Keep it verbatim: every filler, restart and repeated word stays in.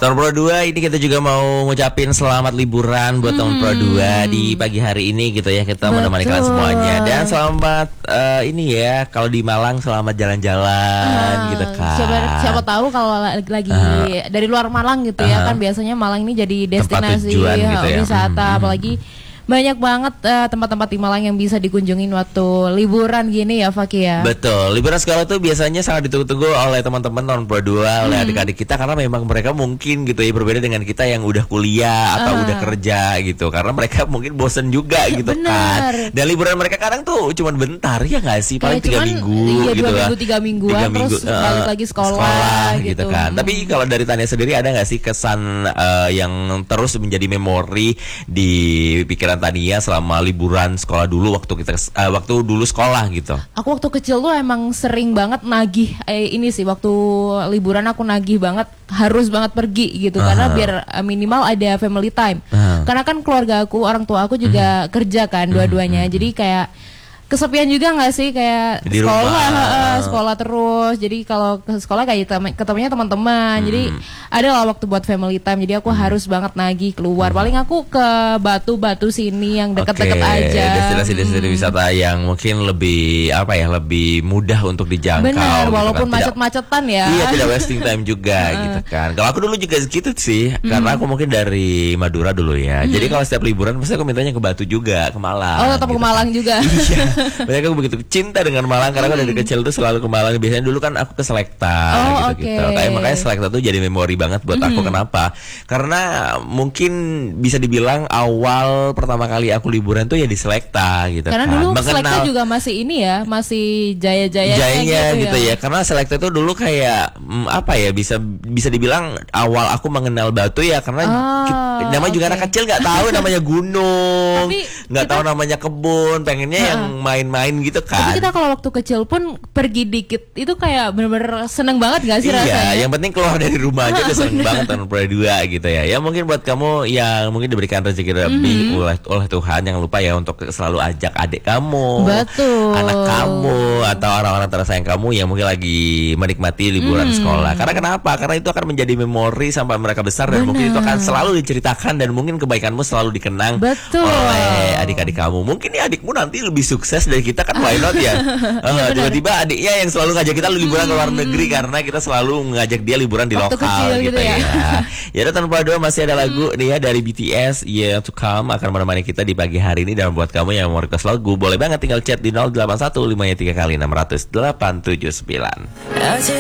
Tahun Pro dua ini kita juga mau ngucapin selamat liburan buat tahun Pro dua di pagi hari ini gitu ya. Kita menemani kalian semuanya. Dan selamat uh, ini ya, kalau di Malang selamat jalan-jalan uh, gitu kan. Siapa, siapa tahu kalau lagi uh, dari luar Malang gitu ya, uh, kan biasanya Malang ini jadi destinasi tujuan gitu ya. wisata, hmm. apalagi banyak banget uh, tempat-tempat di Malang yang bisa dikunjungin waktu liburan gini ya, Faki ya. Betul, liburan sekolah tuh biasanya sangat ditunggu-tunggu oleh teman-teman tahun Pro dua, oleh hmm. adik-adik kita, karena memang mereka mungkin gitu ya berbeda dengan kita yang udah kuliah atau uh. udah kerja gitu. Karena mereka mungkin bosen juga gitu kan. Dan liburan mereka kadang tuh cuman bentar ya nggak sih, paling tiga minggu iya, gitu dua lah. minggu, tiga mingguan tiga terus minggu, uh, balik lagi sekolah, sekolah gitu, gitu kan. Hmm. Tapi kalau dari Tania sendiri ada nggak sih kesan uh, yang terus menjadi memori di pikiran Tania selama liburan sekolah dulu waktu kita uh, waktu dulu sekolah gitu? Aku waktu kecil tuh emang sering banget nagih eh, ini sih, waktu liburan aku nagih banget harus banget pergi gitu, uh-huh. karena biar uh, minimal ada family time. Uh-huh. Karena kan keluarga aku, orang tua aku juga uh-huh. kerja kan dua-duanya. Uh-huh. Jadi kayak kesepian juga nggak sih, kayak di sekolah rumah. uh, sekolah terus. Jadi kalau ke sekolah kayak ketemunya teman-teman. Hmm. Jadi ada lah waktu buat family time. Jadi aku hmm. harus banget nagih keluar. Hmm. Paling aku ke Batu-Batu sini yang deket-deket okay. aja. Destinasi-destinasi hmm. wisata yang mungkin lebih apa ya, lebih mudah untuk dijangkau. Benar, gitu walaupun kan. macet-macetan ya. Iya, tidak wasting time juga gitu kan. Kalau aku dulu juga gitu sih, hmm. karena aku mungkin dari Madura dulu ya. Hmm. Jadi kalau setiap liburan pasti aku mintanya ke Batu juga, ke Malang. Oh, tetap gitu. Ke Malang juga. Iya. Mereka begitu cinta dengan Malang karena aku dari kecil tuh selalu ke Malang. Biasanya dulu kan aku ke Selekta oh, gitu-gitu. Okay. Kayak makanya Selekta tuh jadi memori banget buat mm-hmm. aku. Kenapa? Karena mungkin bisa dibilang awal pertama kali aku liburan tuh ya di Selekta gitu. Karena kan. dulu Mengenal Selekta juga masih ini ya, masih jaya-jaya jayanya gitu, gitu ya. ya. Karena Selekta tuh dulu kayak mm, apa ya, bisa bisa dibilang awal aku mengenal Batu ya, karena oh, kita, namanya okay. juga anak kecil nggak tahu namanya gunung, nggak tahu namanya kebun, pengennya uh, yang main-main gitu kan. Tapi kita kalau waktu kecil pun pergi dikit itu kayak bener-bener seneng banget gak sih iya, rasanya? Iya, yang penting keluar dari rumah aja udah seneng banget tahun Pro dua gitu ya. Ya mungkin buat kamu yang mungkin diberikan rezeki lebih mm-hmm. oleh oleh Tuhan, jangan lupa ya untuk selalu ajak adik kamu, betul, anak kamu atau orang-orang tersayang kamu yang mungkin lagi menikmati liburan mm. sekolah. Karena kenapa? Karena itu akan menjadi memori sampai mereka besar dan bener. Mungkin itu akan selalu diceritakan dan mungkin kebaikanmu selalu dikenang betul. oleh adik-adik kamu. Mungkin nih adikmu nanti lebih sukses dari kita kan, why not ya? Uh, tiba-tiba adiknya yang selalu ngajak kita liburan ke luar negeri karena kita selalu ngajak dia liburan di waktu lokal gitu, gitu ya. Ya, ya tanpa dua masih ada lagu nih ya dari B T S Year to Come akan menemani kita di pagi hari ini. Dan buat kamu yang mau request lagu boleh banget tinggal chat di nol delapan satu lima tiga kali enam nol nol delapan tujuh sembilan.